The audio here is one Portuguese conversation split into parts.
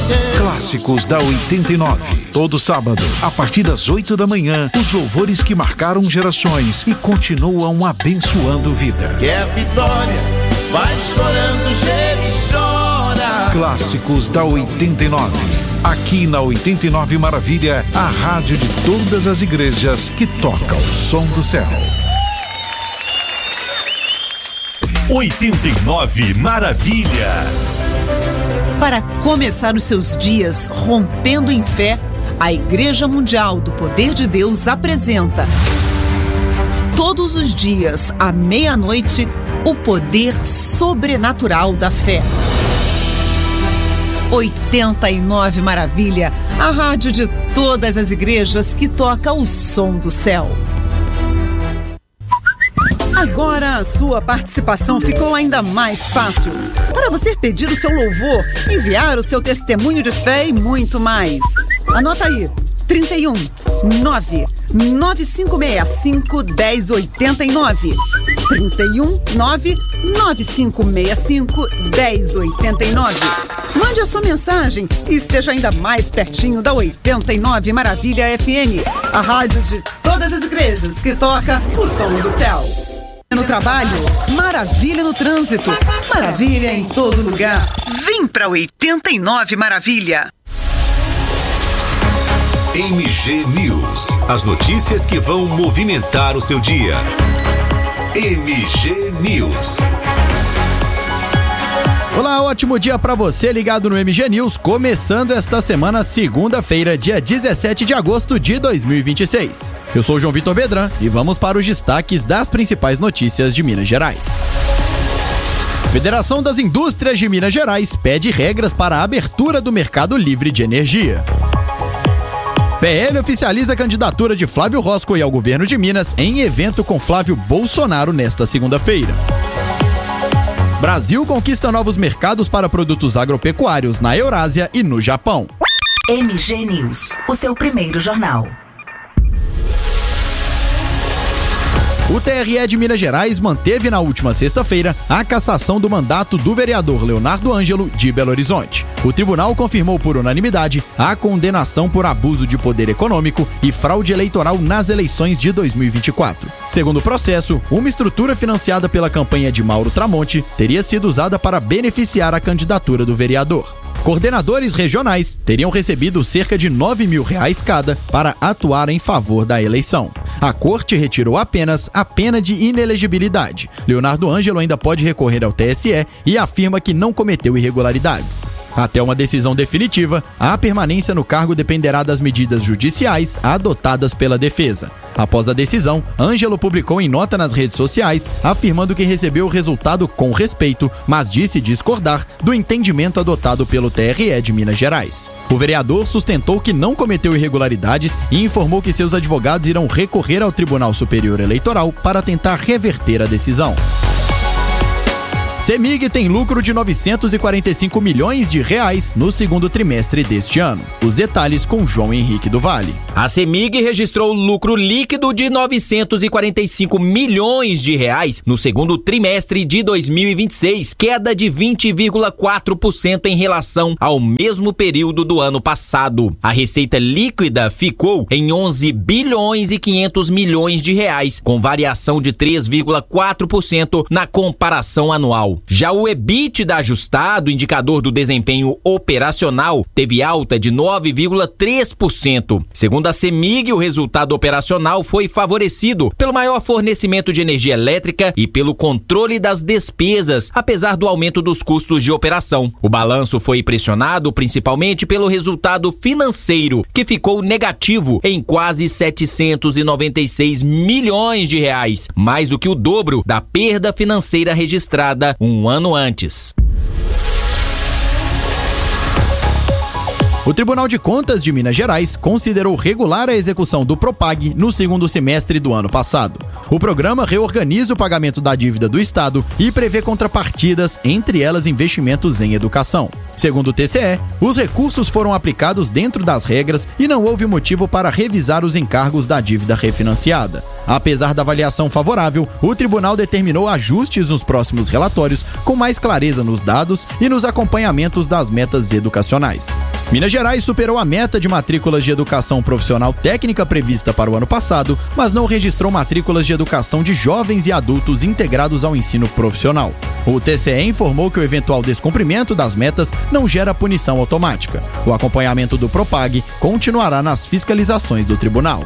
você. Clássicos da 89. Todo sábado, a partir das 8 da manhã, os louvores que marcaram gerações e continuam abençoando vidas. Que é vitória, vai chorando, geme e chora. Clássicos da 89. Aqui na 89 Maravilha, a rádio de todas as igrejas que toca o som do céu. 89 Maravilha. Para começar os seus dias rompendo em fé, a Igreja Mundial do Poder de Deus apresenta todos os dias, à meia-noite, o poder sobrenatural da fé. 89 Maravilha, a rádio de todas as igrejas que toca o som do céu. Agora a sua participação ficou ainda mais fácil. Para você pedir o seu louvor, enviar o seu testemunho de fé e muito mais. Anota aí, 31 99565 1089. 31 99565 1089. Mande a sua mensagem e esteja ainda mais pertinho da 89 Maravilha FM, a rádio de todas as igrejas que toca o som do céu. No trabalho, maravilha no trânsito, maravilha em todo lugar. Vem pra 89 Maravilha. MG News, as notícias que vão movimentar o seu dia. MG News. Olá, ótimo dia para você ligado no MG News, começando esta semana, segunda-feira, dia 17 de agosto de 2026. Eu sou o João Vitor Bedran e vamos para os destaques das principais notícias de Minas Gerais. Federação das Indústrias de Minas Gerais pede regras para a abertura do mercado livre de energia. PL oficializa a candidatura de Flávio Roscoe ao governo de Minas em evento com Flávio Bolsonaro nesta segunda-feira. Brasil conquista novos mercados para produtos agropecuários na Eurásia e no Japão. MG News, o seu primeiro jornal. O TRE de Minas Gerais manteve na última sexta-feira a cassação do mandato do vereador Leonardo Ângelo de Belo Horizonte. O tribunal confirmou por unanimidade a condenação por abuso de poder econômico e fraude eleitoral nas eleições de 2024. Segundo o processo, uma estrutura financiada pela campanha de Mauro Tramonte teria sido usada para beneficiar a candidatura do vereador. Coordenadores regionais teriam recebido cerca de R$9 mil cada para atuar em favor da eleição. A corte retirou apenas a pena de inelegibilidade. Leonardo Ângelo ainda pode recorrer ao TSE e afirma que não cometeu irregularidades. Até uma decisão definitiva, a permanência no cargo dependerá das medidas judiciais adotadas pela defesa. Após a decisão, Ângelo publicou em nota nas redes sociais, afirmando que recebeu o resultado com respeito, mas disse discordar do entendimento adotado pelo TRE de Minas Gerais. O vereador sustentou que não cometeu irregularidades e informou que seus advogados irão recorrer ao Tribunal Superior Eleitoral para tentar reverter a decisão. CEMIG tem lucro de R$945 milhões no segundo trimestre deste ano. Os detalhes com João Henrique do Vale. A CEMIG registrou lucro líquido de R$945 milhões no segundo trimestre de 2026, queda de 20,4% em relação ao mesmo período do ano passado. A receita líquida ficou em R$11,5 bilhões, com variação de 3,4% na comparação anual. Já o EBITDA ajustado, indicador do desempenho operacional, teve alta de 9,3%. Segundo a CEMIG, o resultado operacional foi favorecido pelo maior fornecimento de energia elétrica e pelo controle das despesas, apesar do aumento dos custos de operação. O balanço foi pressionado principalmente pelo resultado financeiro, que ficou negativo em quase R$796 milhões, mais do que o dobro da perda financeira registrada um ano antes. O Tribunal de Contas de Minas Gerais considerou regular a execução do Propag no segundo semestre do ano passado. O programa reorganiza o pagamento da dívida do Estado e prevê contrapartidas, entre elas investimentos em educação. Segundo o TCE, os recursos foram aplicados dentro das regras e não houve motivo para revisar os encargos da dívida refinanciada. Apesar da avaliação favorável, o tribunal determinou ajustes nos próximos relatórios com mais clareza nos dados e nos acompanhamentos das metas educacionais. Minas Gerais superou a meta de matrículas de educação profissional técnica prevista para o ano passado, mas não registrou matrículas de educação de jovens e adultos integrados ao ensino profissional. O TCE informou que o eventual descumprimento das metas não gera punição automática. O acompanhamento do Propag continuará nas fiscalizações do tribunal.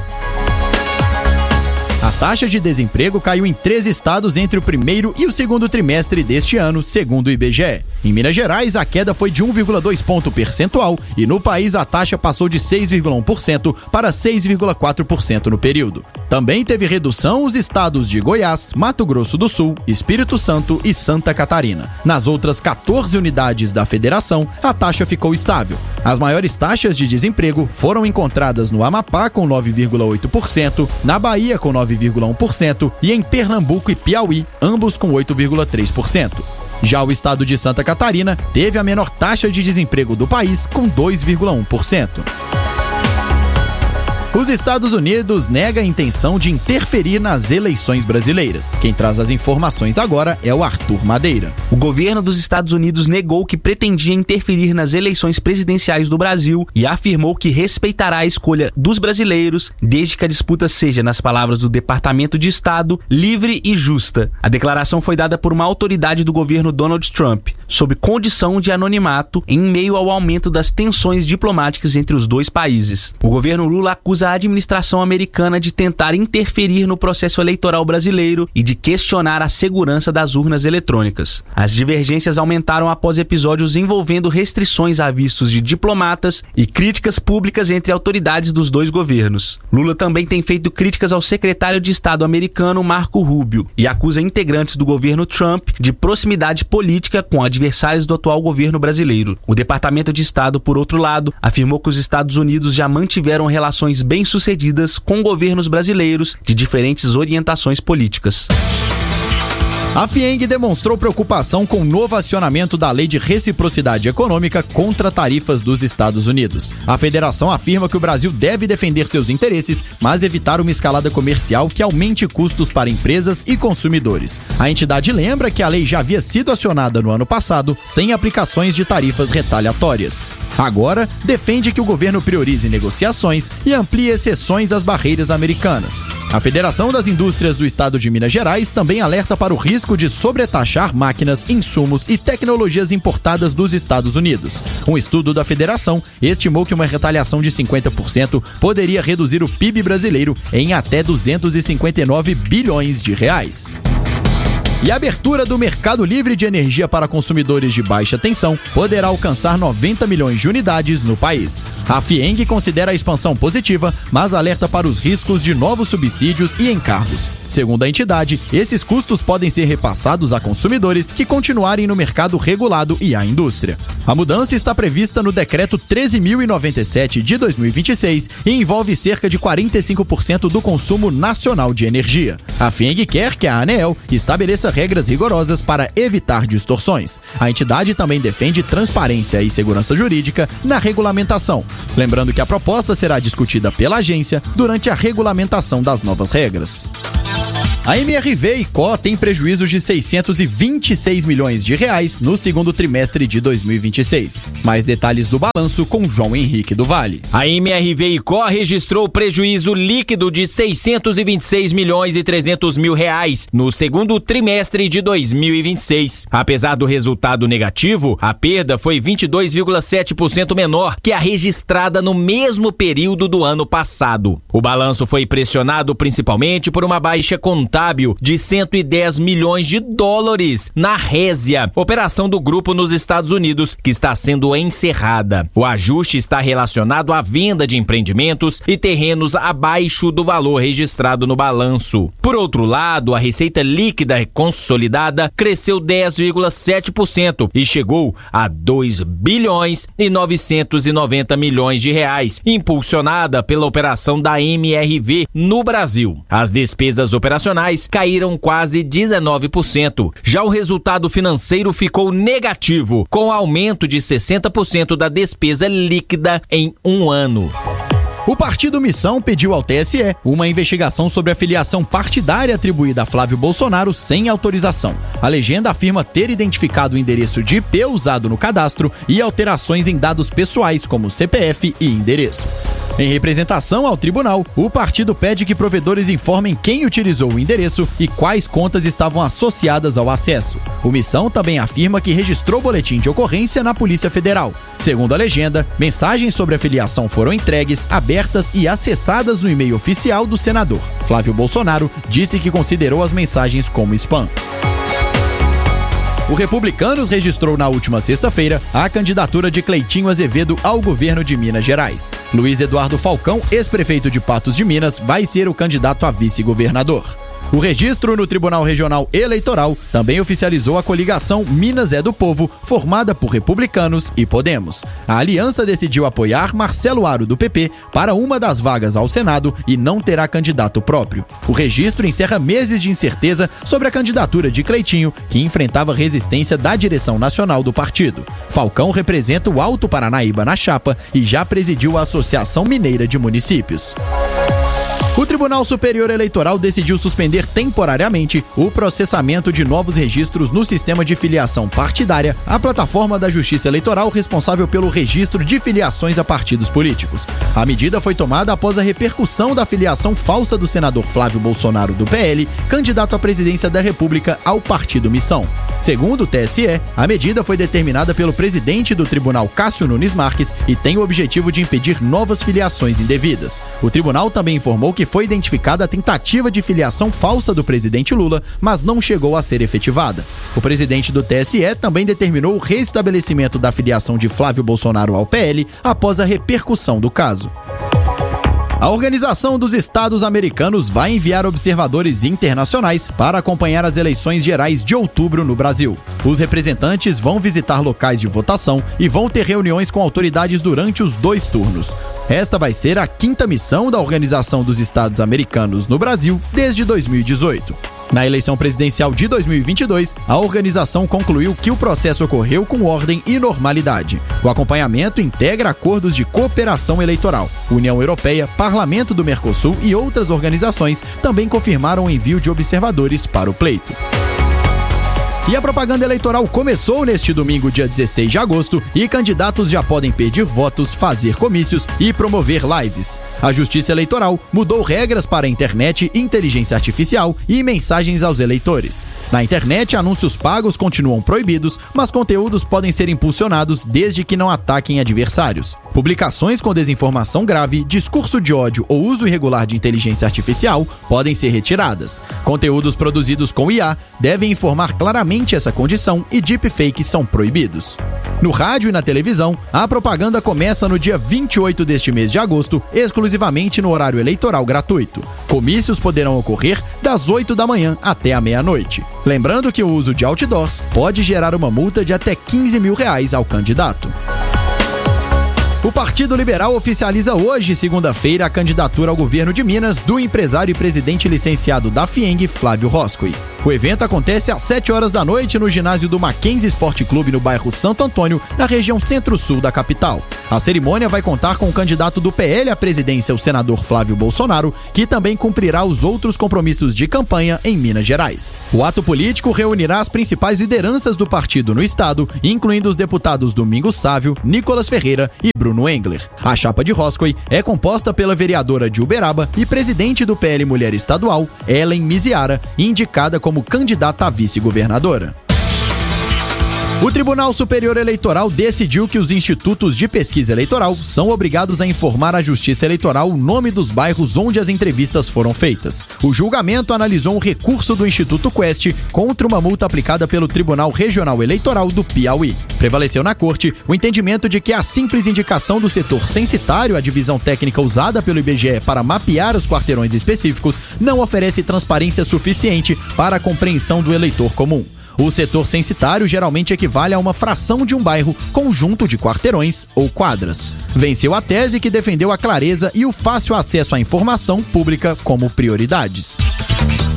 A taxa de desemprego caiu em 13 estados entre o primeiro e o segundo trimestre deste ano, segundo o IBGE. Em Minas Gerais, a queda foi de 1,2 ponto percentual e no país a taxa passou de 6,1% para 6,4% no período. Também teve redução os estados de Goiás, Mato Grosso do Sul, Espírito Santo e Santa Catarina. Nas outras 14 unidades da federação, a taxa ficou estável. As maiores taxas de desemprego foram encontradas no Amapá, com 9,8%, na Bahia, com 9,1% e em Pernambuco e Piauí, ambos com 8,3%. Já o estado de Santa Catarina teve a menor taxa de desemprego do país, com 2,1%. Os Estados Unidos nega a intenção de interferir nas eleições brasileiras. Quem traz as informações agora é o Arthur Madeira. O governo dos Estados Unidos negou que pretendia interferir nas eleições presidenciais do Brasil e afirmou que respeitará a escolha dos brasileiros, desde que a disputa seja, nas palavras do Departamento de Estado, livre e justa. A declaração foi dada por uma autoridade do governo Donald Trump, sob condição de anonimato, em meio ao aumento das tensões diplomáticas entre os dois países. O governo Lula acusa a administração americana de tentar interferir no processo eleitoral brasileiro e de questionar a segurança das urnas eletrônicas. As divergências aumentaram após episódios envolvendo restrições a vistos de diplomatas e críticas públicas entre autoridades dos dois governos. Lula também tem feito críticas ao secretário de Estado americano Marco Rubio e acusa integrantes do governo Trump de proximidade política com adversários do atual governo brasileiro. O Departamento de Estado, por outro lado, afirmou que os Estados Unidos já mantiveram relações bem-sucedidas com governos brasileiros de diferentes orientações políticas. A FIENG demonstrou preocupação com o novo acionamento da Lei de Reciprocidade Econômica contra tarifas dos Estados Unidos. A federação afirma que o Brasil deve defender seus interesses, mas evitar uma escalada comercial que aumente custos para empresas e consumidores. A entidade lembra que a lei já havia sido acionada no ano passado, sem aplicações de tarifas retaliatórias. Agora, defende que o governo priorize negociações e amplie exceções às barreiras americanas. A Federação das Indústrias do Estado de Minas Gerais também alerta para o risco de sobretaxar máquinas, insumos e tecnologias importadas dos Estados Unidos. Um estudo da federação estimou que uma retaliação de 50% poderia reduzir o PIB brasileiro em até 259 bilhões de reais. E a abertura do mercado livre de energia para consumidores de baixa tensão poderá alcançar 90 milhões de unidades no país. A FIENG considera a expansão positiva, mas alerta para os riscos de novos subsídios e encargos. Segundo a entidade, esses custos podem ser repassados a consumidores que continuarem no mercado regulado e à indústria. A mudança está prevista no Decreto 13.097 de 2026 e envolve cerca de 45% do consumo nacional de energia. A FIENG quer que a ANEEL estabeleça regras rigorosas para evitar distorções. A entidade também defende transparência e segurança jurídica na regulamentação, lembrando que a proposta será discutida pela agência durante a regulamentação das novas regras. A MRV e CO tem prejuízos de 626 milhões de reais no segundo trimestre de 2026. Mais detalhes do balanço com João Henrique do Vale. A MRV e CO registrou prejuízo líquido de 626 milhões e 300 mil reais no segundo trimestre de 2026. Apesar do resultado negativo, a perda foi 22,7% menor que a registrada no mesmo período do ano passado. O balanço foi pressionado principalmente por uma baixa contábil de 110 milhões de dólares na Resia, operação do grupo nos Estados Unidos, que está sendo encerrada. O ajuste está relacionado à venda de empreendimentos e terrenos abaixo do valor registrado no balanço. Por outro lado, a receita líquida consolidada cresceu 10,7% e chegou a 2 bilhões e 990 milhões de reais, impulsionada pela operação da MRV no Brasil. As despesas operacionais caíram quase 19%. Já o resultado financeiro ficou negativo, com aumento de 60% da despesa líquida em um ano. O Partido Missão pediu ao TSE uma investigação sobre a filiação partidária atribuída a Flávio Bolsonaro sem autorização. A legenda afirma ter identificado o endereço de IP usado no cadastro e alterações em dados pessoais como CPF e endereço. Em representação ao tribunal, o partido pede que provedores informem quem utilizou o endereço e quais contas estavam associadas ao acesso. O Missão também afirma que registrou boletim de ocorrência na Polícia Federal. Segundo a legenda, mensagens sobre a filiação foram entregues, abertas e acessadas no e-mail oficial do senador. Flávio Bolsonaro disse que considerou as mensagens como spam. O Republicanos registrou na última sexta-feira a candidatura de Cleitinho Azevedo ao governo de Minas Gerais. Luiz Eduardo Falcão, ex-prefeito de Patos de Minas, vai ser o candidato a vice-governador. O registro no Tribunal Regional Eleitoral também oficializou a coligação Minas é do Povo, formada por republicanos e Podemos. A aliança decidiu apoiar Marcelo Aro, do PP, para uma das vagas ao Senado e não terá candidato próprio. O registro encerra meses de incerteza sobre a candidatura de Cleitinho, que enfrentava resistência da direção nacional do partido. Falcão representa o Alto Paranaíba na chapa e já presidiu a Associação Mineira de Municípios. O Tribunal Superior Eleitoral decidiu suspender temporariamente o processamento de novos registros no sistema de filiação partidária, a plataforma da Justiça Eleitoral responsável pelo registro de filiações a partidos políticos. A medida foi tomada após a repercussão da filiação falsa do senador Flávio Bolsonaro, do PL, candidato à presidência da República ao Partido Missão. Segundo o TSE, a medida foi determinada pelo presidente do tribunal, Cássio Nunes Marques, e tem o objetivo de impedir novas filiações indevidas. O tribunal também informou que foi identificada a tentativa de filiação falsa do presidente Lula, mas não chegou a ser efetivada. O presidente do TSE também determinou o restabelecimento da filiação de Flávio Bolsonaro ao PL após a repercussão do caso. A Organização dos Estados Americanos vai enviar observadores internacionais para acompanhar as eleições gerais de outubro no Brasil. Os representantes vão visitar locais de votação e vão ter reuniões com autoridades durante os 2 turnos. Esta vai ser a 5ª missão da Organização dos Estados Americanos no Brasil desde 2018. Na eleição presidencial de 2022, a organização concluiu que o processo ocorreu com ordem e normalidade. O acompanhamento integra acordos de cooperação eleitoral. União Europeia, Parlamento do Mercosul e outras organizações também confirmaram o envio de observadores para o pleito. E a propaganda eleitoral começou neste domingo, dia 16 de agosto, e candidatos já podem pedir votos, fazer comícios e promover lives. A Justiça Eleitoral mudou regras para a internet, inteligência artificial e mensagens aos eleitores. Na internet, anúncios pagos continuam proibidos, mas conteúdos podem ser impulsionados desde que não ataquem adversários. Publicações com desinformação grave, discurso de ódio ou uso irregular de inteligência artificial podem ser retiradas. Conteúdos produzidos com IA devem informar claramente essa condição e deepfakes são proibidos. No rádio e na televisão, a propaganda começa no dia 28 deste mês de agosto, exclusivamente no horário eleitoral gratuito. Comícios poderão ocorrer das 8 da manhã até a meia-noite. Lembrando que o uso de outdoors pode gerar uma multa de até R$15 mil ao candidato. O Partido Liberal oficializa hoje, segunda-feira, a candidatura ao governo de Minas do empresário e presidente licenciado da FIENG, Flávio Roscoe. O evento acontece às 7 horas da noite no ginásio do Mackenzie Esporte Clube no bairro Santo Antônio, na região centro-sul da capital. A cerimônia vai contar com o candidato do PL à presidência, o senador Flávio Bolsonaro, que também cumprirá os outros compromissos de campanha em Minas Gerais. O ato político reunirá as principais lideranças do partido no estado, incluindo os deputados Domingos Sávio, Nicolas Ferreira e Bruno Engler. A chapa de Roscoe é composta pela vereadora de Uberaba e presidente do PL Mulher Estadual, Ellen Miziara, indicada como candidata a vice-governadora. O Tribunal Superior Eleitoral decidiu que os institutos de pesquisa eleitoral são obrigados a informar à Justiça Eleitoral o nome dos bairros onde as entrevistas foram feitas. O julgamento analisou um recurso do Instituto Quest contra uma multa aplicada pelo Tribunal Regional Eleitoral do Piauí. Prevaleceu na corte o entendimento de que a simples indicação do setor censitário, a divisão técnica usada pelo IBGE para mapear os quarteirões específicos, não oferece transparência suficiente para a compreensão do eleitor comum. O setor censitário geralmente equivale a uma fração de um bairro, conjunto de quarteirões ou quadras. Venceu a tese que defendeu a clareza e o fácil acesso à informação pública como prioridades.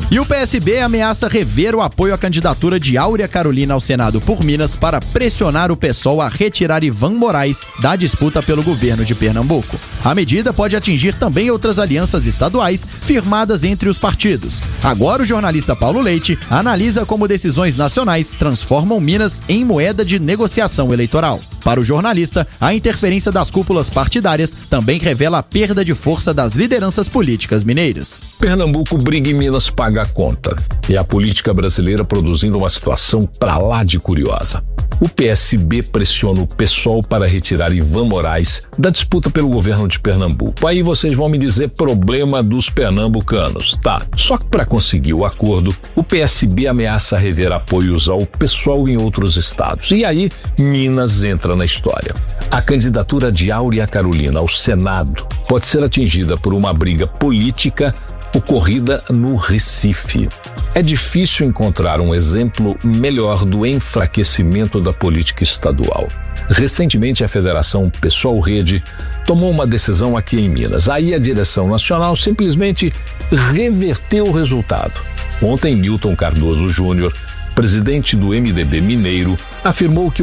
E o PSB ameaça rever o apoio à candidatura de Áurea Carolina ao Senado por Minas para pressionar o PSOL a retirar Ivan Moraes da disputa pelo governo de Pernambuco. A medida pode atingir também outras alianças estaduais firmadas entre os partidos. Agora o jornalista Paulo Leite analisa como decisões nacionais transformam Minas em moeda de negociação eleitoral. Para o jornalista, a interferência das cúpulas partidárias também revela a perda de força das lideranças políticas mineiras. Pernambuco briga e Minas paga a conta. E a política brasileira produzindo uma situação pra lá de curiosa. O PSB pressiona o PSOL para retirar Ivan Moraes da disputa pelo governo de Pernambuco. Aí vocês vão me dizer problema dos pernambucanos. Tá, só que para conseguir o acordo, o PSB ameaça rever apoios ao PSOL em outros estados. E aí, Minas entra na história. A candidatura de Áurea Carolina ao Senado pode ser atingida por uma briga política ocorrida no Recife. É difícil encontrar um exemplo melhor do enfraquecimento da política estadual. Recentemente, a Federação PSOL Rede tomou uma decisão aqui em Minas. Aí a direção nacional simplesmente reverteu o resultado. Ontem, Milton Cardoso Júnior, presidente do MDB mineiro, afirmou que o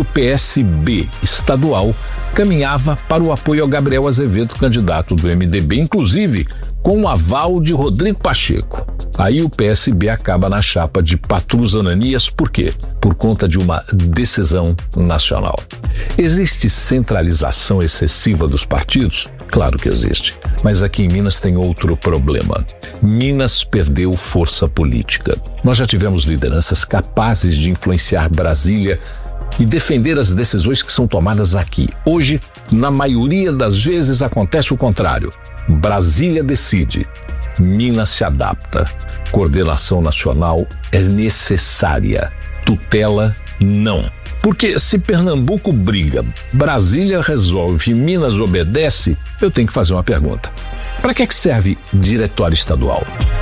PSB estadual caminhava para o apoio a Gabriel Azevedo, candidato do MDB, inclusive com o aval de Rodrigo Pacheco. Aí o PSB acaba na chapa de Patrus Ananias, por quê? Por conta de uma decisão nacional. Existe centralização excessiva dos partidos? Claro que existe, mas aqui em Minas tem outro problema. Minas perdeu força política. Nós já tivemos lideranças capazes de influenciar Brasília e defender as decisões que são tomadas aqui. Hoje, na maioria das vezes, acontece o contrário. Brasília decide, Minas se adapta. Coordenação nacional é necessária, tutela não. Porque se Pernambuco briga, Brasília resolve e Minas obedece, eu tenho que fazer uma pergunta. Para que serve diretório estadual?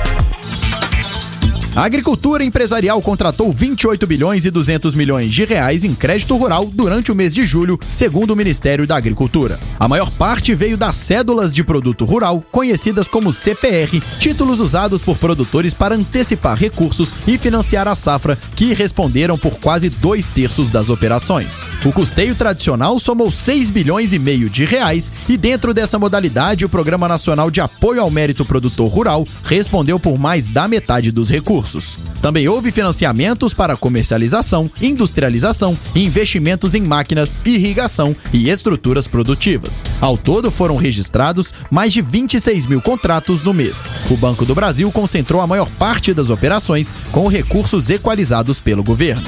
A agricultura empresarial contratou 28 bilhões e 200 milhões de reais em crédito rural durante o mês de julho, segundo o Ministério da Agricultura. A maior parte veio das cédulas de produto rural, conhecidas como CPR, títulos usados por produtores para antecipar recursos e financiar a safra, que responderam por quase 2/3 das operações. O custeio tradicional somou 6 bilhões e meio de reais e dentro dessa modalidade o Programa Nacional de Apoio ao Mérito Produtor Rural respondeu por mais da metade dos recursos. Também houve financiamentos para comercialização, industrialização, investimentos em máquinas, irrigação e estruturas produtivas. Ao todo foram registrados mais de 26 mil contratos no mês. O Banco do Brasil concentrou a maior parte das operações com recursos equalizados pelo governo.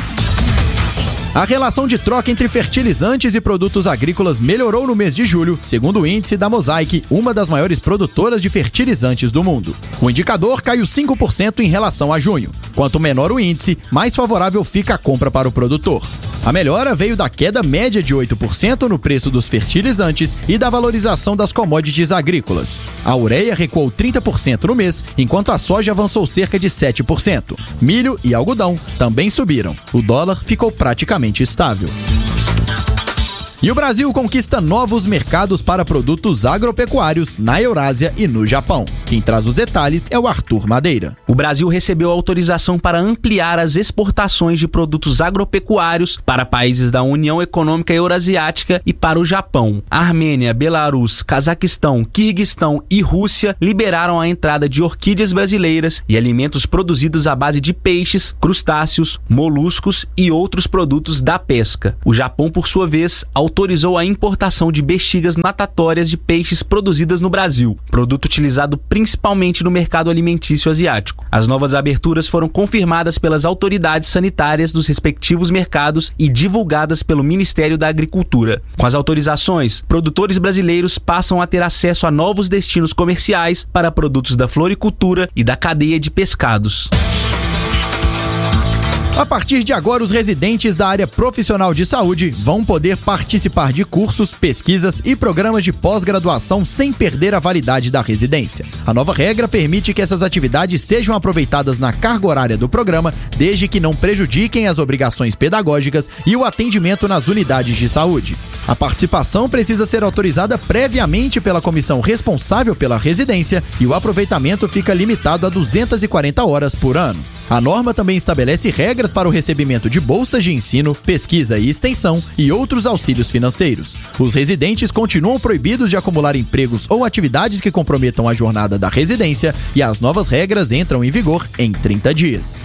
A relação de troca entre fertilizantes e produtos agrícolas melhorou no mês de julho, segundo o índice da Mosaic, uma das maiores produtoras de fertilizantes do mundo. O indicador caiu 5% em relação a junho. Quanto menor o índice, mais favorável fica a compra para o produtor. A melhora veio da queda média de 8% no preço dos fertilizantes e da valorização das commodities agrícolas. A ureia recuou 30% no mês, enquanto a soja avançou cerca de 7%. Milho e algodão também subiram. O dólar ficou praticamente estável. E o Brasil conquista novos mercados para produtos agropecuários na Eurásia e no Japão. Quem traz os detalhes é o Arthur Madeira. O Brasil recebeu autorização para ampliar as exportações de produtos agropecuários para países da União Econômica Eurasiática e para o Japão. Armênia, Belarus, Cazaquistão, Quirguistão e Rússia liberaram a entrada de orquídeas brasileiras e alimentos produzidos à base de peixes, crustáceos, moluscos e outros produtos da pesca. O Japão, por sua vez, autorizou a importação de bexigas natatórias de peixes produzidas no Brasil, produto utilizado principalmente no mercado alimentício asiático. As novas aberturas foram confirmadas pelas autoridades sanitárias dos respectivos mercados e divulgadas pelo Ministério da Agricultura. Com as autorizações, produtores brasileiros passam a ter acesso a novos destinos comerciais para produtos da floricultura e da cadeia de pescados. A partir de agora, os residentes da área profissional de saúde vão poder participar de cursos, pesquisas e programas de pós-graduação sem perder a validade da residência. A nova regra permite que essas atividades sejam aproveitadas na carga horária do programa, desde que não prejudiquem as obrigações pedagógicas e o atendimento nas unidades de saúde. A participação precisa ser autorizada previamente pela comissão responsável pela residência e o aproveitamento fica limitado a 240 horas por ano. A norma também estabelece regras para o recebimento de bolsas de ensino, pesquisa e extensão e outros auxílios financeiros. Os residentes continuam proibidos de acumular empregos ou atividades que comprometam a jornada da residência e as novas regras entram em vigor em 30 dias.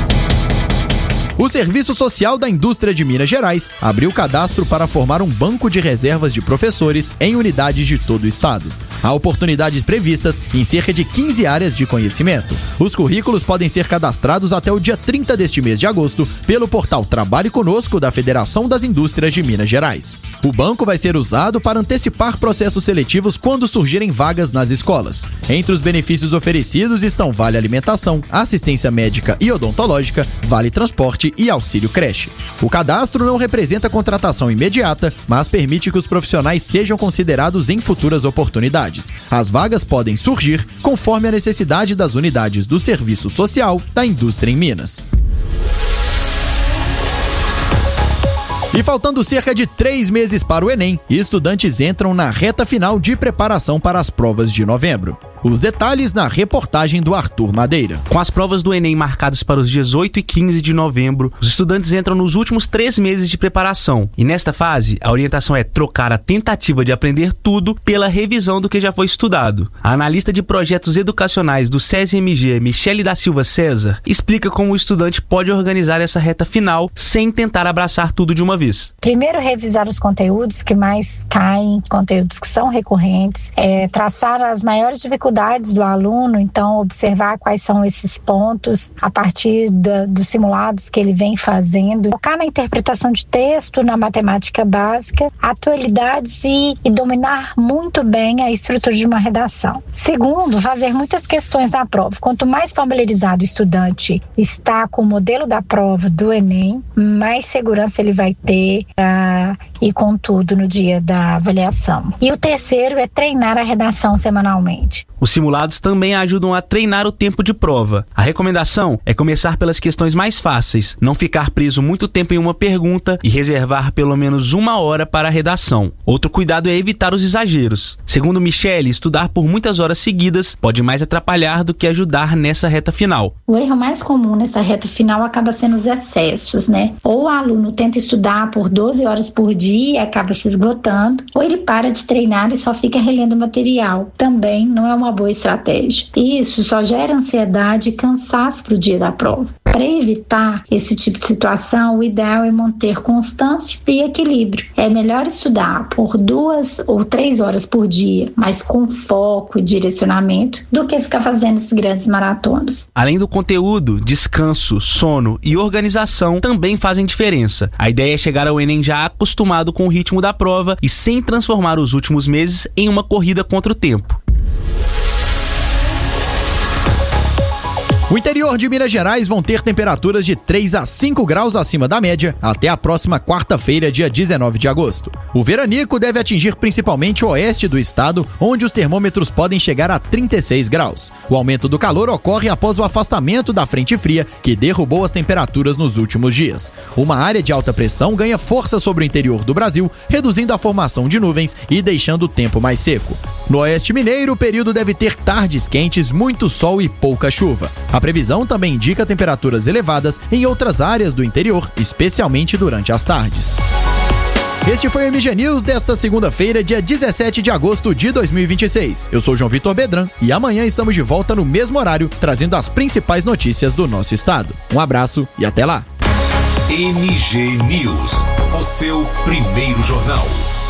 O Serviço Social da Indústria de Minas Gerais abriu cadastro para formar um banco de reservas de professores em unidades de todo o estado. Há oportunidades previstas em cerca de 15 áreas de conhecimento. Os currículos podem ser cadastrados até o dia 30 deste mês de agosto pelo portal Trabalhe Conosco da Federação das Indústrias de Minas Gerais. O banco vai ser usado para antecipar processos seletivos quando surgirem vagas nas escolas. Entre os benefícios oferecidos estão vale alimentação, assistência médica e odontológica, vale transporte e auxílio creche. O cadastro não representa contratação imediata, mas permite que os profissionais sejam considerados em futuras oportunidades. As vagas podem surgir conforme a necessidade das unidades do Serviço Social da Indústria em Minas. E faltando cerca de 3 meses para o Enem, estudantes entram na reta final de preparação para as provas de novembro. Os detalhes na reportagem do Arthur Madeira. Com as provas do Enem marcadas para os dias 8 e 15 de novembro, os estudantes entram nos últimos 3 meses de preparação. E nesta fase, a orientação é trocar a tentativa de aprender tudo pela revisão do que já foi estudado. A analista de projetos educacionais do SESI-MG, Michele da Silva César, explica como o estudante pode organizar essa reta final sem tentar abraçar tudo de uma vez. Primeiro, revisar os conteúdos que mais caem, conteúdos que são recorrentes, traçar as maiores dificuldades do aluno, então observar quais são esses pontos a partir dos simulados que ele vem fazendo, focar na interpretação de texto, na matemática básica, atualidades e dominar muito bem a estrutura de uma redação. Segundo, fazer muitas questões na prova. Quanto mais familiarizado o estudante está com o modelo da prova do Enem, mais segurança ele vai ter para ir com tudo no dia da avaliação. E o terceiro é treinar a redação semanalmente. Os simulados também ajudam a treinar o tempo de prova. A recomendação é começar pelas questões mais fáceis, não ficar preso muito tempo em uma pergunta e reservar pelo menos 1 hora para a redação. Outro cuidado é evitar os exageros. Segundo Michele, estudar por muitas horas seguidas pode mais atrapalhar do que ajudar nessa reta final. O erro mais comum nessa reta final acaba sendo os excessos, né? Ou o aluno tenta estudar por 12 horas por dia e acaba se esgotando, ou ele para de treinar e só fica relendo o material. Também não é uma boa estratégia. Isso só gera ansiedade e cansaço para o dia da prova. Para evitar esse tipo de situação, o ideal é manter constância e equilíbrio. É melhor estudar por 2 ou 3 horas por dia, mas com foco e direcionamento, do que ficar fazendo esses grandes maratonas. Além do conteúdo, descanso, sono e organização também fazem diferença. A ideia é chegar ao Enem já acostumado com o ritmo da prova e sem transformar os últimos meses em uma corrida contra o tempo. O interior de Minas Gerais vão ter temperaturas de 3 a 5 graus acima da média até a próxima quarta-feira, dia 19 de agosto. O veranico deve atingir principalmente o oeste do estado, onde os termômetros podem chegar a 36 graus. O aumento do calor ocorre após o afastamento da frente fria, que derrubou as temperaturas nos últimos dias. Uma área de alta pressão ganha força sobre o interior do Brasil, reduzindo a formação de nuvens e deixando o tempo mais seco. No oeste mineiro, o período deve ter tardes quentes, muito sol e pouca chuva. A previsão também indica temperaturas elevadas em outras áreas do interior, especialmente durante as tardes. Este foi o MG News desta segunda-feira, dia 17 de agosto de 2026. Eu sou João Vitor Bedran e amanhã estamos de volta no mesmo horário, trazendo as principais notícias do nosso estado. Um abraço e até lá! MG News, o seu primeiro jornal.